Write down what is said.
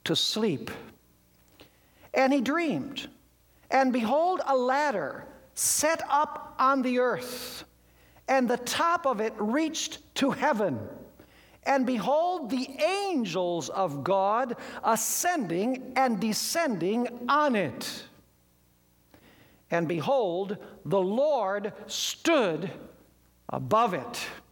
to sleep. And he dreamed, and behold, a ladder set up on the earth, and the top of it reached to heaven. And behold, the angels of God ascending and descending on it. And behold, the Lord stood above it.